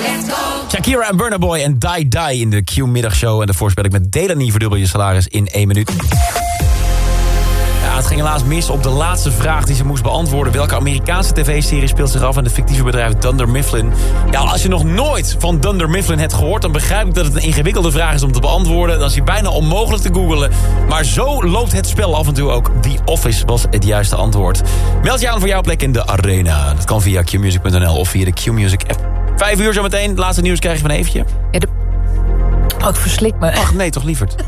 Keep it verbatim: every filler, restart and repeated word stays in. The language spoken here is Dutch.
Shakira en Burna Boy en Die Die in de Q-middagshow. En daarvoor speel ik met Delaney verdubbel je salaris in één minuut. Ja, het ging helaas mis op de laatste vraag die ze moest beantwoorden. Welke Amerikaanse tv-serie speelt zich af aan het fictieve bedrijf Dunder Mifflin? Ja, als je nog nooit van Dunder Mifflin hebt gehoord, dan begrijp ik dat het een ingewikkelde vraag is om te beantwoorden. Dan is hij bijna onmogelijk te googlen. Maar zo loopt het spel af en toe ook. The Office was het juiste antwoord. Meld je aan voor jouw plek in de arena. Dat kan via q music punt n l of via de Q-Music app. Vijf uur zometeen. Laatste nieuws krijg je van Eventje. Ja, de... Oh, ik verslik me. Ach nee, toch lieverd.